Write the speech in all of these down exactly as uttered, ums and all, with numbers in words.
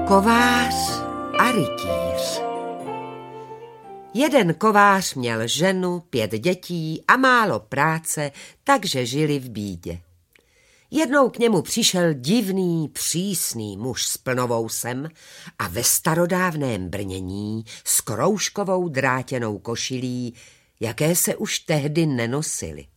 Kovář a rytíř. Jeden kovář měl ženu, pět dětí a málo práce, takže žili v bídě. Jednou k němu přišel divný, přísný muž s plnovousem a ve starodávném brnění s kroužkovou drátěnou košilí, jaké se už tehdy nenosily.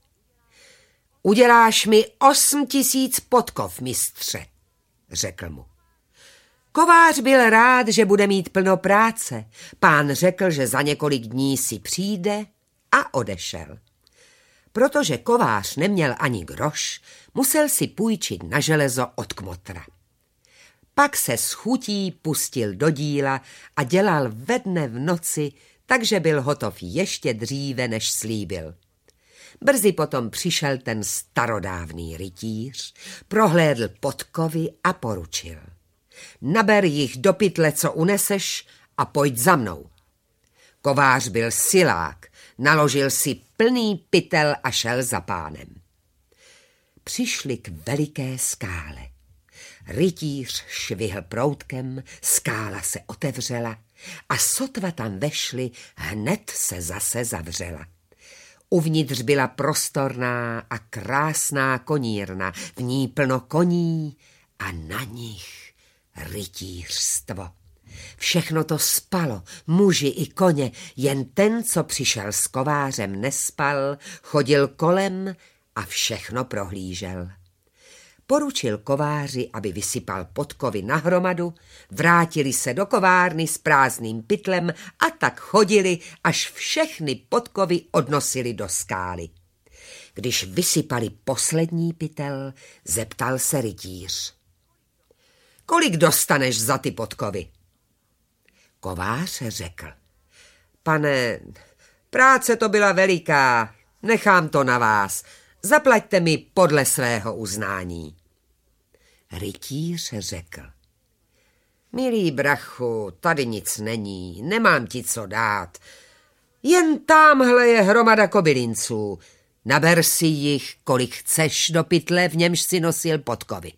Uděláš mi osm tisíc podkov, mistře, řekl mu. Kovář byl rád, že bude mít plno práce. Pán řekl, že za několik dní si přijde a odešel. Protože kovář neměl ani groš, musel si půjčit na železo od kmotra. Pak se s chutí pustil do díla a dělal ve dne v noci, takže byl hotov ještě dříve, než slíbil. Brzy potom přišel ten starodávný rytíř, prohlédl podkovy a poručil. Naber jich do pytle, co uneseš, a pojď za mnou. Kovář byl silák, naložil si plný pytel a šel za pánem. Přišli k veliké skále. Rytíř švihl proutkem, skála se otevřela a sotva tam vešli, hned se zase zavřela. Uvnitř byla prostorná a krásná konírna, v ní plno koní a na nich rytířstvo. Všechno to spalo, muži i koně, jen ten, co přišel s kovářem, nespal, chodil kolem a všechno prohlížel. Poručil kováři, aby vysypal podkovy na hromadu, vrátili se do kovárny s prázdným pytlem a tak chodili, až všechny podkovy odnosili do skály. Když vysypali poslední pytel, zeptal se rytíř. Kolik dostaneš za ty podkovy? Kovář řekl. Pane, práce to byla veliká, nechám to na vás, zaplaťte mi podle svého uznání. Rytíř řekl. Milý brachu, tady nic není, nemám ti co dát. Jen támhle je hromada kobylinců. Naber si jich, kolik chceš do pytle, v němž si nosil podkovy.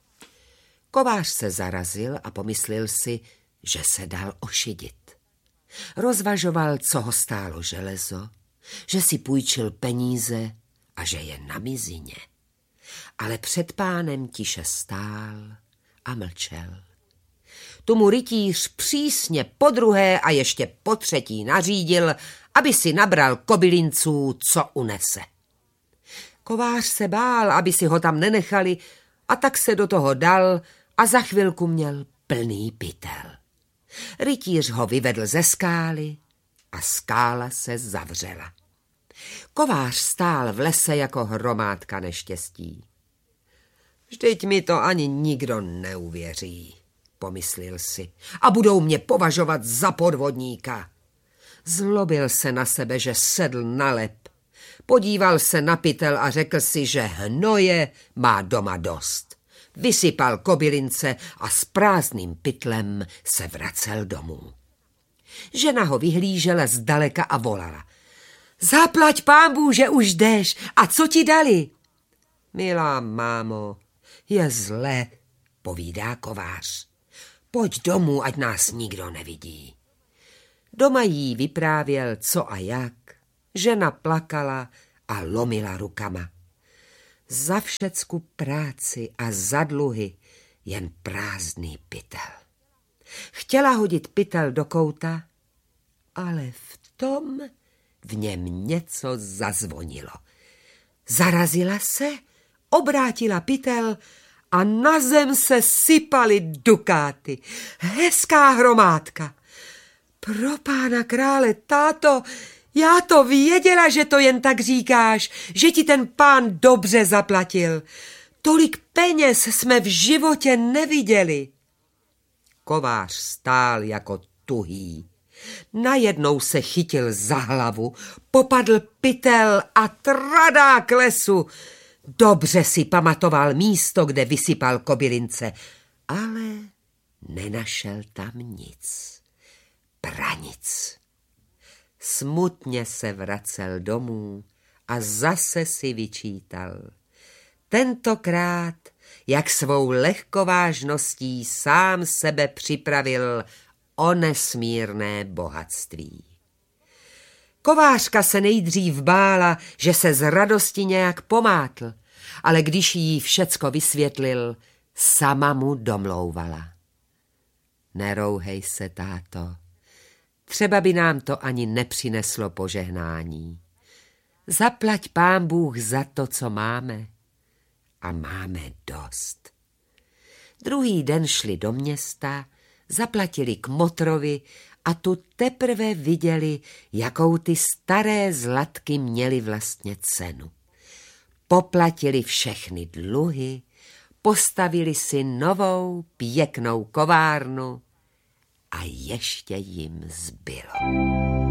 Kovář se zarazil a pomyslel si, že se dal ošidit. Rozvažoval, co ho stálo železo, že si půjčil peníze a že je na mizině. Ale před pánem tiše stál a mlčel. Tu mu rytíř přísně podruhé a ještě po třetí nařídil, aby si nabral kobylinců, co unese. Kovář se bál, aby si ho tam nenechali, a tak se do toho dal a za chvilku měl plný pytel. Rytíř ho vyvedl ze skály a skála se zavřela. Kovář stál v lese jako hromádka neštěstí. Vždyť mi to ani nikdo neuvěří, pomyslel si, a budou mě považovat za podvodníka. Zlobil se na sebe, že sedl na lep. Podíval se na pytel a řekl si, že hnoje má doma dost. Vysypal kobylince a s prázdným pytlem se vracel domů. Žena ho vyhlížela zdaleka a volala. Zaplať pánbůh, že už jdeš. A co ti dali? Milá mámo, je zle, povídá kovář. Pojď domů, ať nás nikdo nevidí. Doma jí vyprávěl, co a jak. Žena plakala a lomila rukama. Za všecku práci a za dluhy jen prázdný pytel. Chtěla hodit pytel do kouta, ale v tom v něm něco zazvonilo. Zarazila se, obrátila pytel a na zem se sypaly dukáty. Hezká hromádka. Pro pána krále, táto, já to věděla, že to jen tak říkáš, že ti ten pán dobře zaplatil. Tolik peněz jsme v životě neviděli. Kovář stál jako tuhý. Najednou se chytil za hlavu, popadl pytel a tradá k lesu. Dobře si pamatoval místo, kde vysypal kobylince, ale nenašel tam nic. Pranic. Smutně se vracel domů a zase si vyčítal. Tentokrát jak svou lehkovážností sám sebe připravil o nesmírné bohatství. Kovářka se nejdřív bála, že se z radosti nějak pomátl, ale když jí všecko vysvětlil, sama mu domlouvala. Nerouhej se, táto, třeba by nám to ani nepřineslo požehnání. Zaplať Pán Bůh za to, co máme. A máme dost. Druhý den šli do města, zaplatili kmotrovi a tu teprve viděli, jakou ty staré zlatky měly vlastně cenu. Poplatili všechny dluhy, postavili si novou pěknou kovárnu a ještě jim zbylo.